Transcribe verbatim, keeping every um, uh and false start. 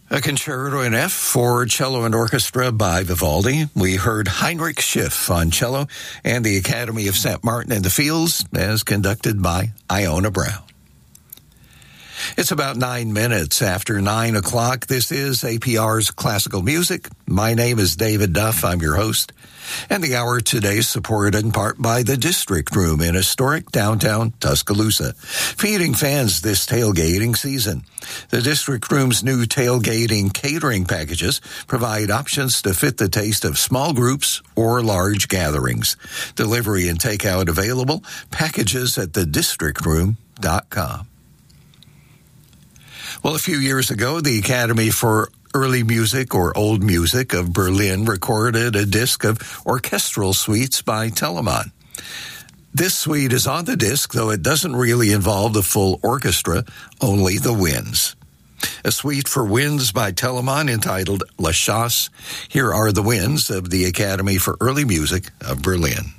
A concerto in F for cello and orchestra by Vivaldi. We heard Heinrich Schiff on cello and the Academy of Saint Martin in the Fields as conducted by Iona Brown. It's about nine minutes after nine o'clock. This is A P R's Classical Music. My name is David Duff. I'm your host. And the hour today is supported in part by the District Room in historic downtown Tuscaloosa, feeding fans this tailgating season. The District Room's new tailgating catering packages provide options to fit the taste of small groups or large gatherings. Delivery and takeout available. Packages at the district room dot com. Well, a few years ago, the Academy for Early Music or Old Music of Berlin recorded a disc of orchestral suites by Telemann. This suite is on the disc, though it doesn't really involve the full orchestra, only the winds. A suite for winds by Telemann entitled La Chasse. Here are the winds of the Academy for Early Music of Berlin.